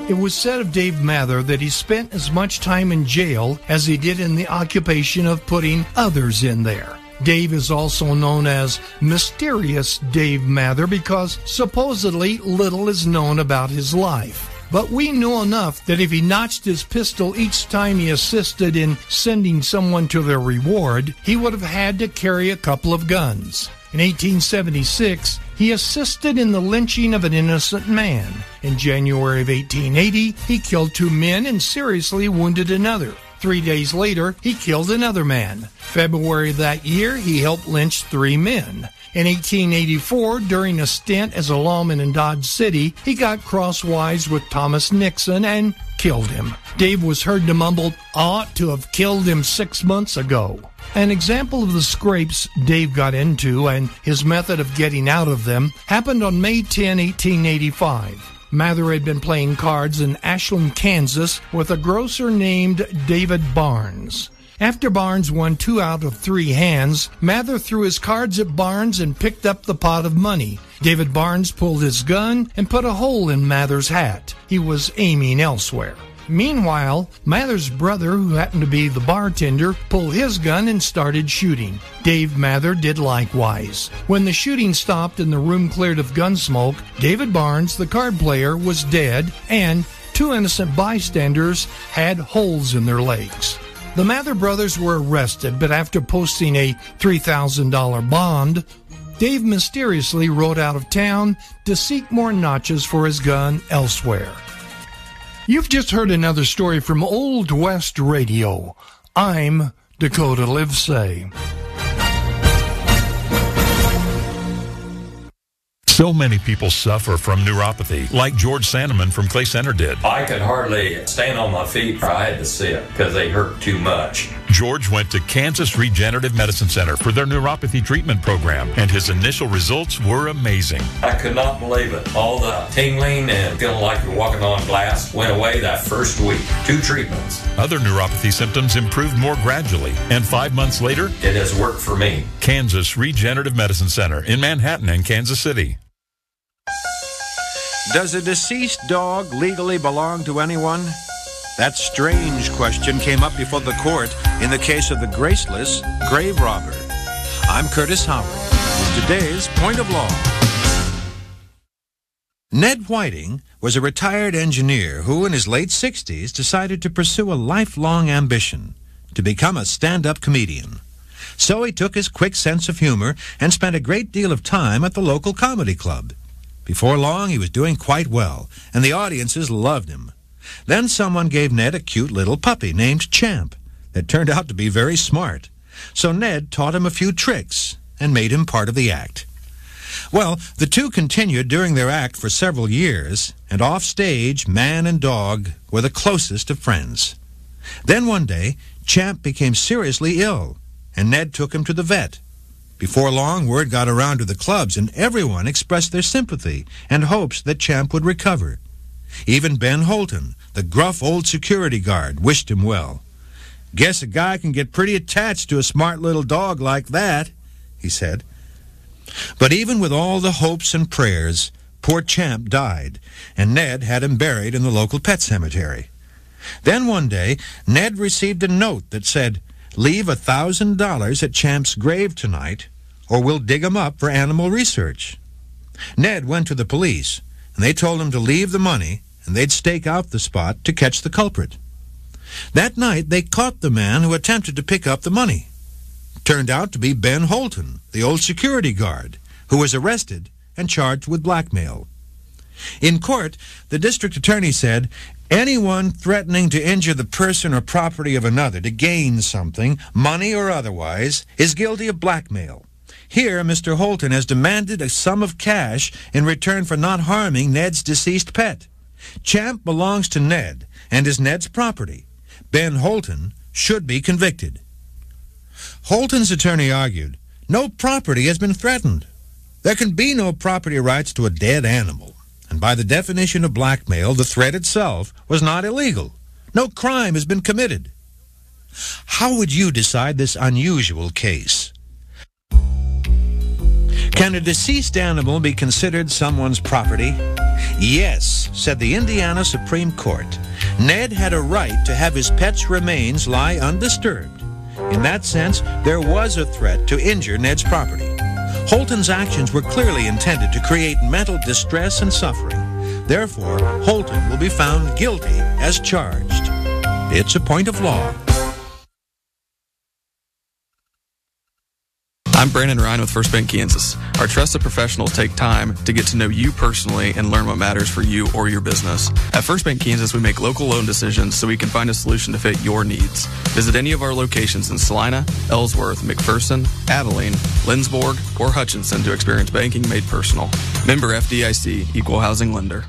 It was said of Dave Mather that he spent as much time in jail as he did in the occupation of putting others in there. Dave is also known as Mysterious Dave Mather because supposedly little is known about his life. But we know enough that if he notched his pistol each time he assisted in sending someone to their reward, he would have had to carry a couple of guns. In 1876, he assisted in the lynching of an innocent man. In January of 1880, he killed 2 men and seriously wounded another. 3 days later, he killed another man. February of that year, he helped lynch 3 men. In 1884, during a stint as a lawman in Dodge City, he got crosswise with Thomas Nixon and killed him. Dave was heard to mumble, "I ought to have killed him 6 months ago." An example of the scrapes Dave got into and his method of getting out of them happened on May 10, 1885. Mather had been playing cards in Ashland, Kansas with a grocer named David Barnes. After Barnes won 2 out of 3 hands, Mather threw his cards at Barnes and picked up the pot of money. David Barnes pulled his gun and put a hole in Mather's hat. He was aiming elsewhere. Meanwhile, Mather's brother, who happened to be the bartender, pulled his gun and started shooting. Dave Mather did likewise. When the shooting stopped and the room cleared of gun smoke, David Barnes, the card player, was dead, and 2 innocent bystanders had holes in their legs. The Mather brothers were arrested, but after posting a $3,000 bond, Dave mysteriously rode out of town to seek more notches for his gun elsewhere. You've just heard another story from Old West Radio. I'm Dakota Livesay. So many people suffer from neuropathy, like George Sandeman from Clay Center did. I could hardly stand on my feet. I had to sit because they hurt too much. George went to Kansas Regenerative Medicine Center for their neuropathy treatment program, and his initial results were amazing. I could not believe it. All the tingling and feeling like you're walking on glass went away that first week. 2 treatments. Other neuropathy symptoms improved more gradually, and 5 months later, it has worked for me. Kansas Regenerative Medicine Center in Manhattan and Kansas City. Does a deceased dog legally belong to anyone? That strange question came up before the court in the case of the graceless grave robber. I'm Curtis Howard with today's Point of Law. Ned Whiting was a retired engineer who, in his late 60s, decided to pursue a lifelong ambition, to become a stand-up comedian. So he took his quick sense of humor and spent a great deal of time at the local comedy club. Before long, he was doing quite well, and the audiences loved him. Then someone gave Ned a cute little puppy named Champ that turned out to be very smart. So Ned taught him a few tricks and made him part of the act. Well, the two continued doing their act for several years, and off stage, man and dog were the closest of friends. Then one day, Champ became seriously ill, and Ned took him to the vet. Before long, word got around to the clubs, and everyone expressed their sympathy and hopes that Champ would recover. Even Ben Holton, the gruff old security guard, wished him well. "Guess a guy can get pretty attached to a smart little dog like that," he said. But even with all the hopes and prayers, poor Champ died, and Ned had him buried in the local pet cemetery. Then one day, Ned received a note that said, "Leave $1,000 at Champ's grave tonight, or we'll dig him up for animal research." Ned went to the police, and they told him to leave the money, and they'd stake out the spot to catch the culprit. That night, they caught the man who attempted to pick up the money. Turned out to be Ben Holton, the old security guard, who was arrested and charged with blackmail. In court, the district attorney said, "Anyone threatening to injure the person or property of another to gain something, money or otherwise, is guilty of blackmail. Here, Mr. Holton has demanded a sum of cash in return for not harming Ned's deceased pet. Champ belongs to Ned and is Ned's property. Ben Holton should be convicted." Holton's attorney argued, "No property has been threatened. There can be no property rights to a dead animal. And by the definition of blackmail, the threat itself was not illegal. No crime has been committed." How would you decide this unusual case? Can a deceased animal be considered someone's property? Yes, said the Indiana Supreme Court. Ned had a right to have his pet's remains lie undisturbed. In that sense, there was a threat to injure Ned's property. Holton's actions were clearly intended to create mental distress and suffering. Therefore, Holton will be found guilty as charged. It's a point of law. I'm Brandon Ryan with First Bank Kansas. Our trusted professionals take time to get to know you personally and learn what matters for you or your business. At First Bank Kansas, we make local loan decisions so we can find a solution to fit your needs. Visit any of our locations in Salina, Ellsworth, McPherson, Abilene, Lindsborg, or Hutchinson to experience banking made personal. Member FDIC, Equal Housing Lender.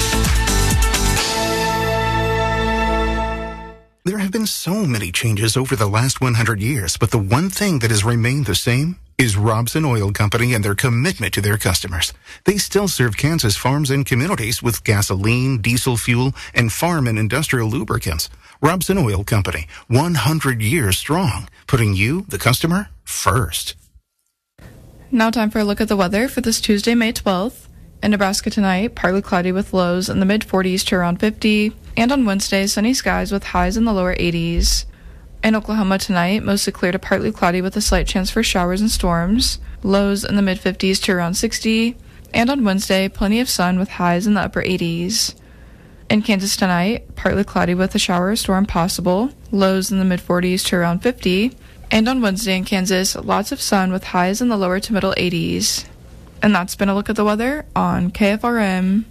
There have been so many changes over the last 100 years, but the one thing that has remained the same is Robson Oil Company and their commitment to their customers. They still serve Kansas farms and communities with gasoline, diesel fuel, and farm and industrial lubricants. Robson Oil Company, 100 years strong, putting you, the customer, first. Now time for a look at the weather for this Tuesday, May 12th. In Nebraska tonight, partly cloudy with lows in the mid-40s to around 50. And on Wednesday, sunny skies with highs in the lower 80s. In Oklahoma tonight, mostly clear to partly cloudy with a slight chance for showers and storms. Lows in the mid-50s to around 60. And on Wednesday, plenty of sun with highs in the upper 80s. In Kansas tonight, partly cloudy with a shower or storm possible. Lows in the mid-40s to around 50. And on Wednesday in Kansas, lots of sun with highs in the lower to middle 80s. And that's been a look at the weather on KFRM.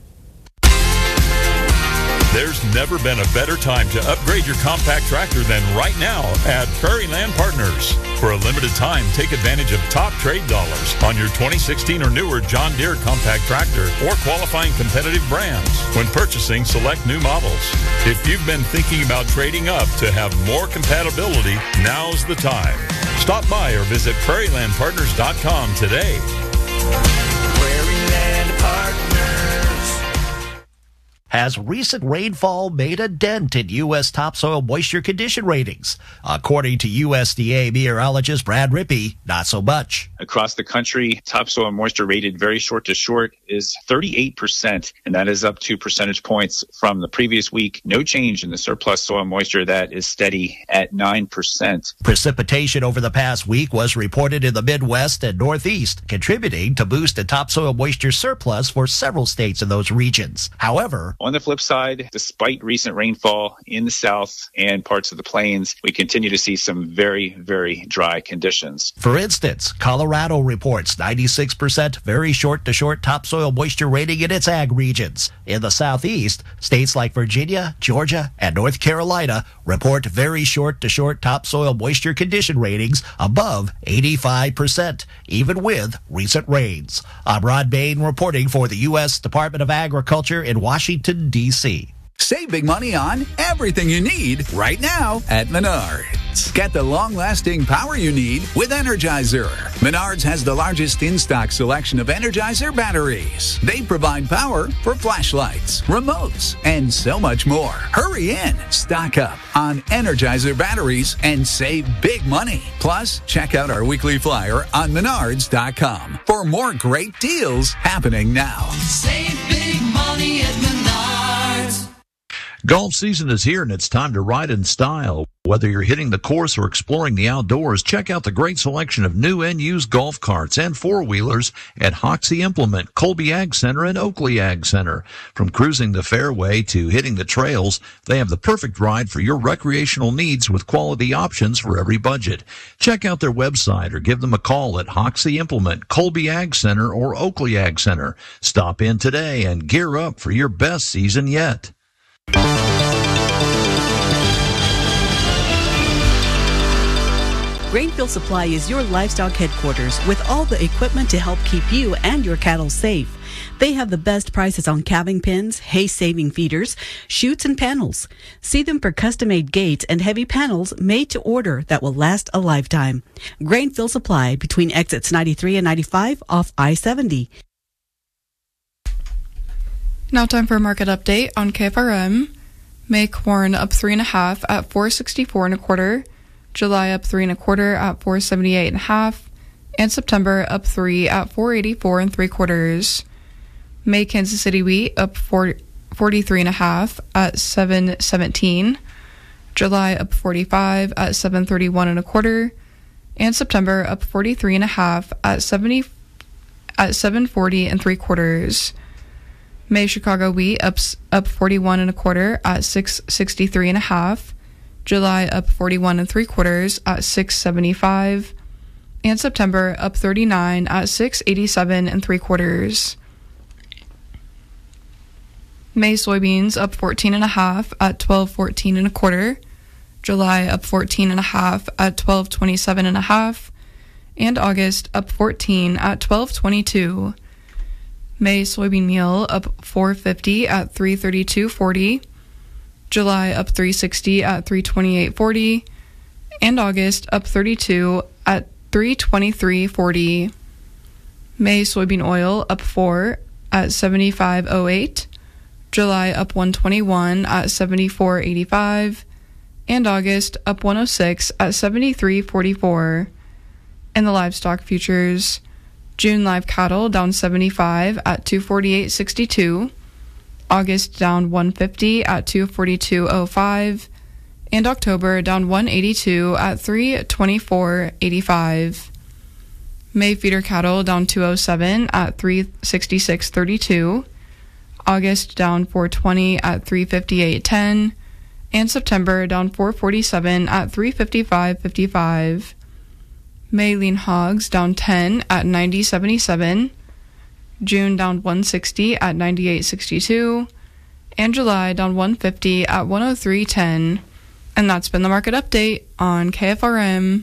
There's never been a better time to upgrade your compact tractor than right now at Prairie Land Partners. For a limited time, take advantage of top trade dollars on your 2016 or newer John Deere compact tractor or qualifying competitive brands when purchasing select new models. If you've been thinking about trading up to have more compatibility, now's the time. Stop by or visit prairielandpartners.com today. Prairie Land Partners. Has recent rainfall made a dent in U.S. topsoil moisture condition ratings? According to USDA meteorologist Brad Rippey, not so much. Across the country, topsoil moisture rated very short to short is 38%, and that is up 2 percentage points from the previous week. No change in the surplus soil moisture. That is steady at 9%. Precipitation over the past week was reported in the Midwest and Northeast, contributing to boost the topsoil moisture surplus for several states in those regions. However, on the flip side, despite recent rainfall in the south and parts of the plains, we continue to see some very, very dry conditions. For instance, Colorado reports 96% very short-to-short topsoil moisture rating in its ag regions. In the southeast, states like Virginia, Georgia, and North Carolina report very short-to-short topsoil moisture condition ratings above 85%, even with recent rains. I'm Rod Bain reporting for the U.S. Department of Agriculture in Washington, D.C. Save big money on everything you need right now at Menards. Get the long-lasting power you need with Energizer. Menards has the largest in-stock selection of Energizer batteries. They provide power for flashlights, remotes, and so much more. Hurry in, stock up on Energizer batteries and save big money. Plus, check out our weekly flyer on Menards.com for more great deals happening now. Save big money at Menards. Golf season is here and it's time to ride in style. Whether you're hitting the course or exploring the outdoors, check out the great selection of new and used golf carts and four-wheelers at Hoxie Implement, Colby Ag Center, and Oakley Ag Center. From cruising the fairway to hitting the trails, they have the perfect ride for your recreational needs with quality options for every budget. Check out their website or give them a call at Hoxie Implement, Colby Ag Center, or Oakley Ag Center. Stop in today and gear up for your best season yet. Grainfield Supply is your livestock headquarters with all the equipment to help keep you and your cattle safe. They have the best prices on calving pens, hay-saving feeders, chutes, and panels. See them for custom-made gates and heavy panels made to order that will last a lifetime. Grainfield Supply between exits 93 and 95 off I-70. Now time for a market update on KFRM. May corn up 3.5 at $4.64 1/4. July up 3 1/4 at $4.78 1/2. And September up 3 at $4.84 3/4. May Kansas City wheat up 43.5 at $7.17. July up 45 at $7.31 1/4. And September up 43.5 at $7.40 3/4. May Chicago wheat up 41 1/4 at $6.63.5. July up 41 3/4 at $6.75. And September up 39 at $6.87 3/4. May soybeans up 14.5 at $12.14 1/4. July up 14.5 at $12.27 1/2. And August up 14 at $12.22. May soybean meal up $4.50 at $3.32.40. July up $3.60 at $3.28.40. And August up 32 at $3.23.40. May soybean oil up 4 at $75.08. July up $1.21 at $74.85. And August up $1.06 at $73.44. And the livestock futures: June live cattle down 75 at $248.62. August down 150 at $242.05. And October down 182 at $324.85. May feeder cattle down 207 at $366.32. August down 420 at $358.10. And September down 447 at $355.55. May lean hogs down 10 at $90.77. June down 160 at $98.62. And July down 150 at $103.10. And that's been the market update on KFRM.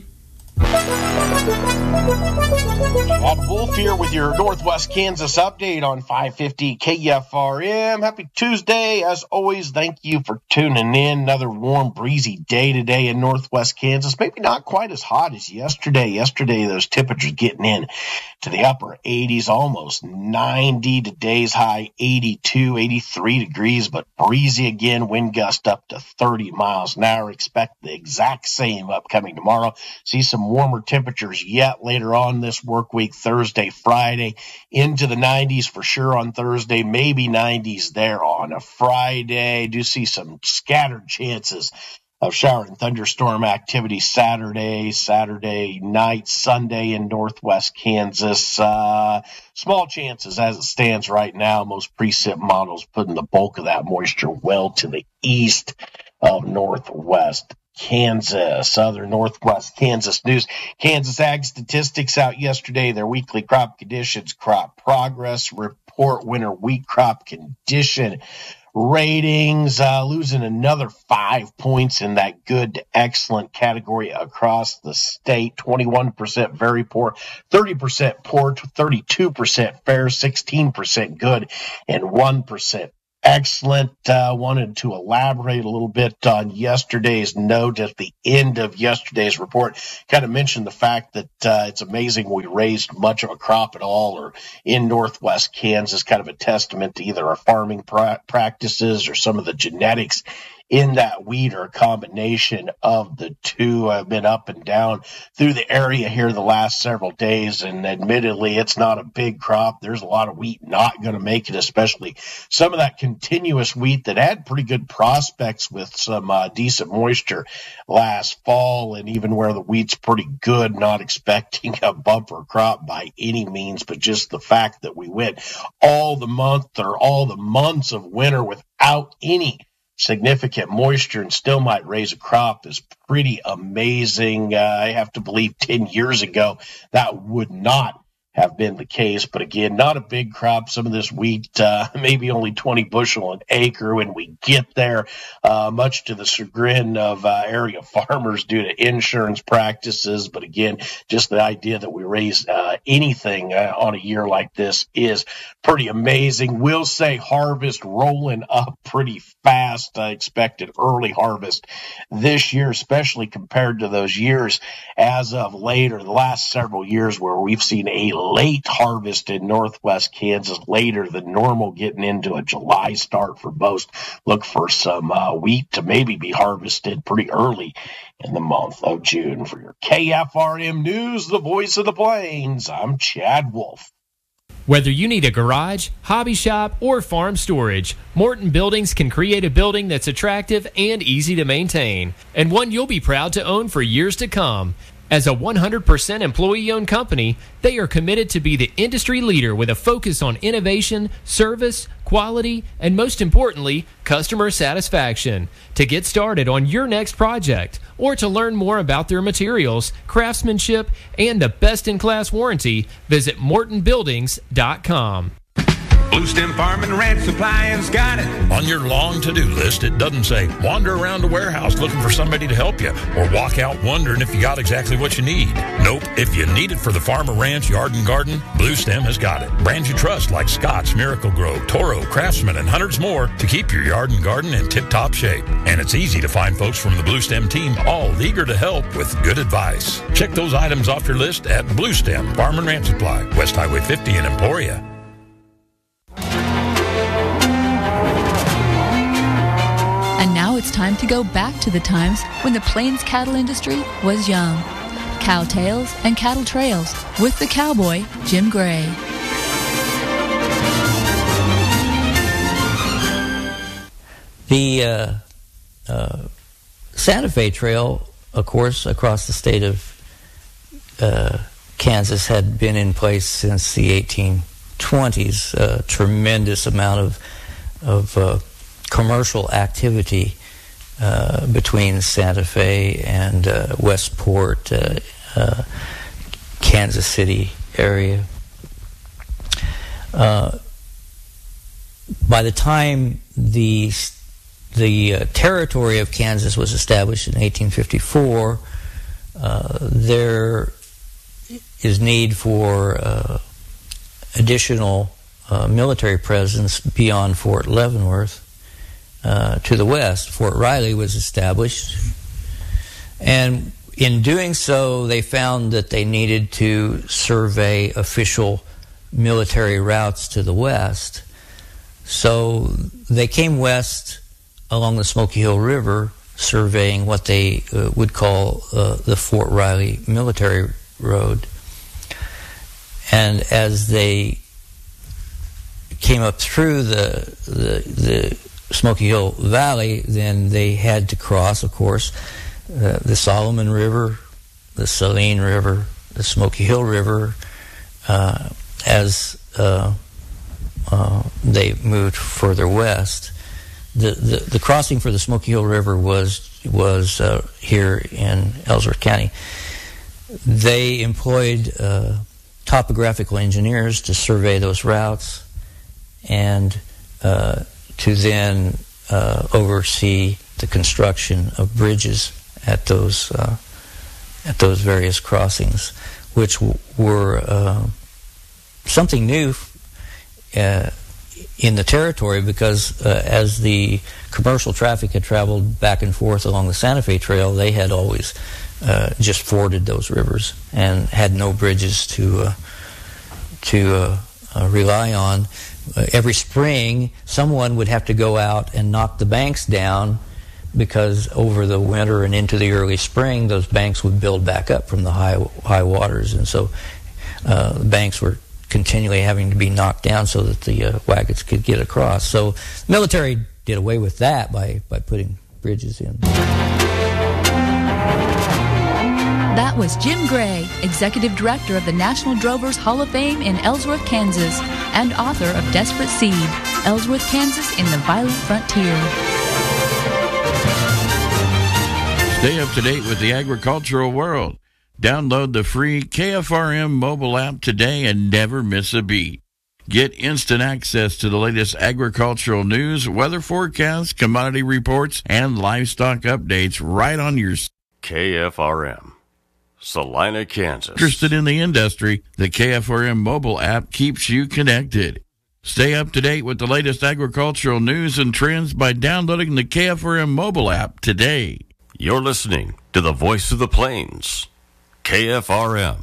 Chad Wolf here with your Northwest Kansas update on 550 KFRM. Happy Tuesday. As always, thank you for tuning in. Another warm, breezy day today in Northwest Kansas. Maybe not quite as hot as yesterday. Yesterday, those temperatures getting in to the upper 80s, almost 90. Today's high 82, 83 degrees, but breezy again. Wind gust up to 30 miles an hour. Expect the exact same upcoming tomorrow. See some warmer temperatures yet later on this work week, Thursday, Friday, into the 90s for sure on Thursday, maybe 90s there on a Friday. Do see some scattered chances of shower and thunderstorm activity Saturday night, Sunday in Northwest Kansas. Small chances as it stands right now. Most precip models putting the bulk of that moisture well to the east of Northwest Kansas. Other Northwest Kansas news: Kansas Ag Statistics out yesterday. Their weekly crop conditions, crop progress report, winter wheat crop condition ratings, losing another 5 points in that good to excellent category across the state. 21% very poor, 30% poor, 32% fair, 16% good, and 1% excellent. Wanted to elaborate a little bit on yesterday's note at the end of yesterday's report. Kind of mentioned the fact that it's amazing we raised much of a crop at all or in Northwest Kansas, kind of a testament to either our farming practices or some of the genetics in that wheat, or a combination of the two. I've been up and down through the area here the last several days, and admittedly, it's not a big crop. There's a lot of wheat not going to make it, especially some of that continuous wheat that had pretty good prospects with some decent moisture last fall, and even where the wheat's pretty good, not expecting a bumper crop by any means, but just the fact that we went all the months of winter without any significant moisture and still might raise a crop is pretty amazing. I have to believe 10 years ago that would not have been the case. But again, not a big crop. Some of this wheat, maybe only 20 bushel an acre when we get there, much to the chagrin of area farmers due to insurance practices. But again, just the idea that we raise anything on a year like this is pretty amazing. We'll say harvest rolling up pretty fast. I expected early harvest this year, especially compared to those years as of late, or the last several years where we've seen a late harvest in Northwest Kansas, later than normal, getting into a July start for most. Look for some wheat to maybe be harvested pretty early in the month of June. For your KFRM News, the voice of the plains, I'm Chad Wolf. Whether you need a garage, hobby shop, or farm storage, Morton Buildings can create a building that's attractive and easy to maintain, and one you'll be proud to own for years to come. As a 100% employee-owned company, they are committed to be the industry leader with a focus on innovation, service, quality, and most importantly, customer satisfaction. To get started on your next project, or to learn more about their materials, craftsmanship, and the best-in-class warranty, visit MortonBuildings.com. Blue Stem Farm and Ranch Supplying's got it. On your long to-do list, it doesn't say wander around a warehouse looking for somebody to help you or walk out wondering if you got exactly what you need. Nope. If you need it for the farm or ranch, yard and garden, Blue Stem has got it. Brands you trust like Scott's, Miracle Grow, Toro, Craftsman, and hundreds more to keep your yard and garden in tip-top shape. And it's easy to find folks from the Blue Stem team all eager to help with good advice. Check those items off your list at Blue Stem Farm and Ranch Supply, West Highway 50 in Emporia. And now it's time to go back to the times when the Plains cattle industry was young. Cow Tales and Cattle Trails with the cowboy, Jim Gray. The Santa Fe Trail, of course, across the state of Kansas had been in place since the 1820s. A tremendous amount of commercial activity between Santa Fe and Westport, Kansas City area. By the time the territory of Kansas was established in 1854, there is need for additional military presence beyond Fort Leavenworth. To the west, Fort Riley was established, and in doing so, they found that they needed to survey official military routes to the west. So they came west along the Smoky Hill River, surveying what they would call the Fort Riley Military Road. And as they came up through the Smoky Hill Valley, then they had to cross, of course, the Solomon River, the Saline River, the Smoky Hill River, as they moved further west. The crossing for the Smoky Hill River was here in Ellsworth County. They employed topographical engineers to survey those routes and to then oversee the construction of bridges at those various crossings, which were something new in the territory, because as the commercial traffic had traveled back and forth along the Santa Fe Trail, they had always just forded those rivers and had no bridges to rely on. Every spring, someone would have to go out and knock the banks down, because over the winter and into the early spring, those banks would build back up from the high waters, and so the banks were continually having to be knocked down so that the wagons could get across. So the military did away with that by putting bridges in. That was Jim Gray, Executive Director of the National Drovers Hall of Fame in Ellsworth, Kansas, and author of Desperate Seed, Ellsworth, Kansas in the Violent Frontier. Stay up to date with the agricultural world. Download the free KFRM mobile app today and never miss a beat. Get instant access to the latest agricultural news, weather forecasts, commodity reports, and livestock updates right on your KFRM, Salina, Kansas. Interested in the industry, the KFRM mobile app keeps you connected. Stay up to date with the latest agricultural news and trends by downloading the KFRM mobile app today. You're listening to the Voice of the Plains, KFRM,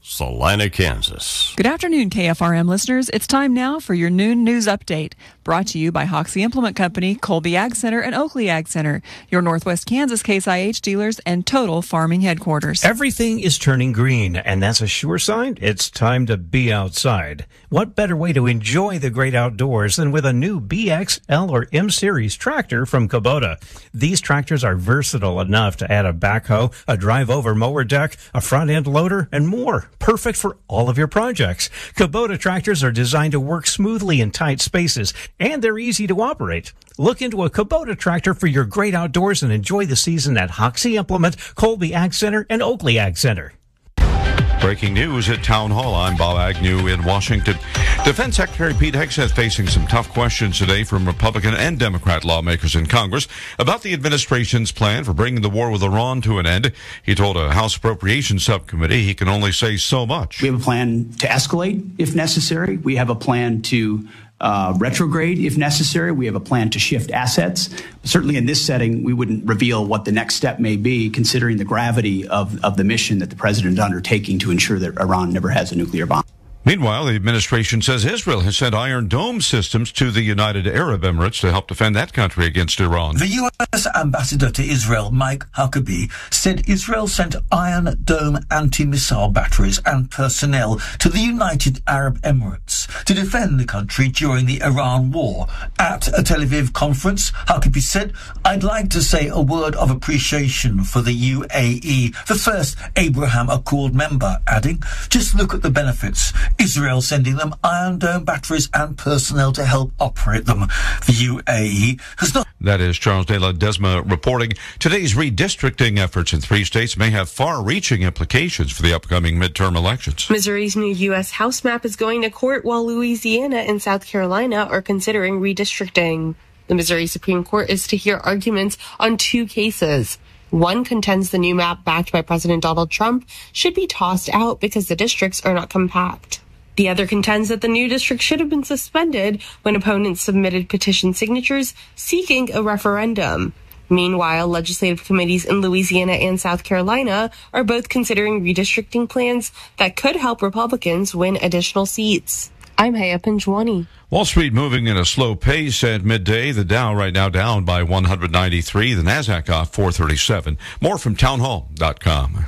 Salina, Kansas. Good afternoon, KFRM listeners. It's time now for your noon news update. Brought to you by Hoxie Implement Company, Colby Ag Center, and Oakley Ag Center, your Northwest Kansas Case IH dealers and Total Farming headquarters. Everything is turning green, and that's a sure sign it's time to be outside. What better way to enjoy the great outdoors than with a new BX, L, or M Series tractor from Kubota? These tractors are versatile enough to add a backhoe, a drive-over mower deck, a front-end loader, and more. Perfect for all of your projects. Kubota tractors are designed to work smoothly in tight spaces, and they're easy to operate. Look into a Kubota tractor for your great outdoors and enjoy the season at Hoxie Implement, Colby Ag Center, and Oakley Ag Center. Breaking news at Town Hall. I'm Bob Agnew in Washington. Defense Secretary Pete Hegseth facing some tough questions today from Republican and Democrat lawmakers in Congress about the administration's plan for bringing the war with Iran to an end. He told a House Appropriations Subcommittee he can only say so much. We have a plan to escalate if necessary. We have a plan to retrograde if necessary. We have a plan to shift assets. Certainly in this setting, we wouldn't reveal what the next step may be, considering the gravity of the mission that the president is undertaking to ensure that Iran never has a nuclear bomb. Meanwhile, the administration says Israel has sent Iron Dome systems to the United Arab Emirates to help defend that country against Iran. The U.S. ambassador to Israel, Mike Huckabee, said Israel sent Iron Dome anti-missile batteries and personnel to the United Arab Emirates to defend the country during the Iran war. At a Tel Aviv conference, Huckabee said, "I'd like to say a word of appreciation for the UAE, the first Abraham Accord member," adding, "Just look at the benefits. Israel sending them Iron Dome batteries and personnel to help operate them. The UAE has not..." That is Charles de la Desma reporting. Today's redistricting efforts in 3 states may have far-reaching implications for the upcoming midterm elections. Missouri's new U.S. House map is going to court while Louisiana and South Carolina are considering redistricting. The Missouri Supreme Court is to hear arguments on 2 cases. One contends the new map backed by President Donald Trump should be tossed out because the districts are not compact. The other contends that the new district should have been suspended when opponents submitted petition signatures seeking a referendum. Meanwhile, legislative committees in Louisiana and South Carolina are both considering redistricting plans that could help Republicans win additional seats. I'm Haya Pinjwani. Wall Street moving in a slow pace at midday. The Dow right now down by 193. The Nasdaq off 437. More from townhall.com.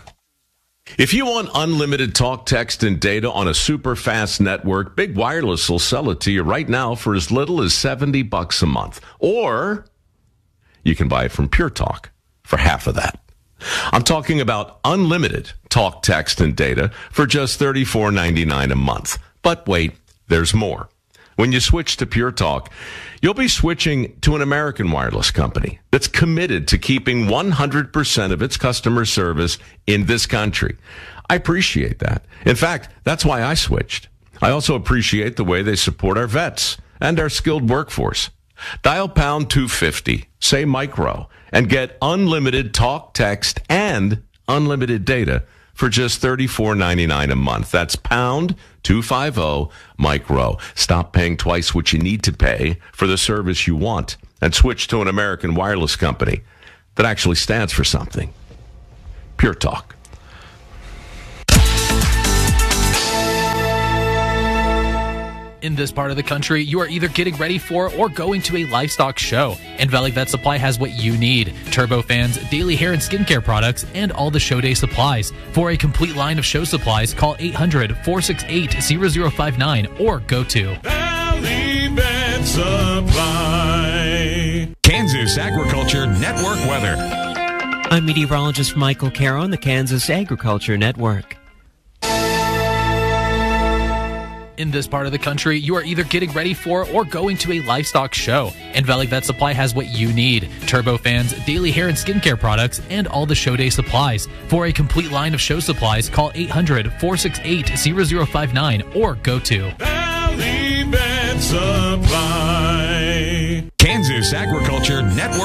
If you want unlimited talk, text, and data on a super fast network, Big Wireless will sell it to you right now for as little as $70 a month. Or you can buy it from Pure Talk for half of that. I'm talking about unlimited talk, text, and data for just $34.99 a month. But wait, there's more. When you switch to Pure Talk, you'll be switching to an American wireless company that's committed to keeping 100% of its customer service in this country. I appreciate that. In fact, that's why I switched. I also appreciate the way they support our vets and our skilled workforce. Dial pound 250, say micro, and get unlimited talk, text, and unlimited data for just $34.99 a month. That's pound 250 micro. Stop paying twice what you need to pay for the service you want and switch to an American wireless company that actually stands for something. Pure Talk. In this part of the country, you are either getting ready for or going to a livestock show, and Valley Vet Supply has what you need: turbofans, daily hair and skincare products, and all the show day supplies. For a complete line of show supplies, call 800-468-0059 or go to Valley Vet Supply. Kansas Agriculture Network weather. I'm meteorologist Michael Caro on the Kansas Agriculture Network. In this part of the country, you are either getting ready for or going to a livestock show, and Valley Vet Supply has what you need: turbofans, daily hair and skincare products, and all the show day supplies. For a complete line of show supplies, call 800-468-0059 or go to Valley Vet Supply. Kansas Agriculture Network.